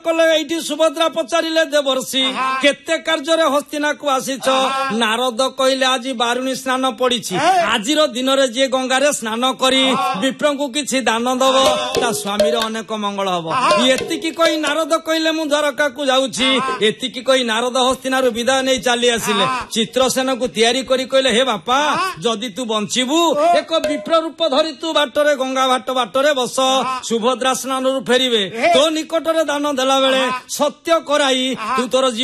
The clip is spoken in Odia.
କଲେ ଏଇଠି ସୁଭଦ୍ରା ପଚାରିଲେ ଦେବର୍ଷି କେତେ କାର୍ଯ୍ୟରେ ହସ୍ତିନାକୁ ଆସିଛ? ନାରଦ କହିଲେ ଆଜି ବାରୁଣୀ ସ୍ନାନ ପଡିଛି, ଆଜିର ଦିନରେ ଯିଏ ଗଙ୍ଗାରେ ସ୍ନାନ କରି ବିପ୍ରଙ୍କୁ କିଛି ଦାନ ଦବ ତା ସ୍ୱାମୀର ଅନେକ ମଙ୍ଗଳ ହବ। ଏତିକି କହି ନାରଦ କହିଲେ ମୁଁ ଦ୍ୱାରକାକୁ ଯାଉଛି। ଏତିକି କହି ନାରଦ ହସ୍ତିନାରୁ ବିଦାୟ ନେଇ ଚାଲି ଆସିଲେ। ଚିତ୍ରସେନକୁ ତିଆରି କରି କହିଲେ ହେ ବାପା, ଯଦି ତୁ ବଞ୍ଚିବୁ ଏକ ବିପ୍ର ରୂପ ଧରି ତୁ ବାଟରେ ଗଙ୍ଗା ବାଟରେ ବସ। ସୁଭଦ୍ରା ସ୍ନାନରୁ ଫେରିବେ, ତୋ ନିକଟରେ ଦାନ ଦେଲା ବେଳେ ସତ୍ୟ କରାଇ ତୁ ତୋର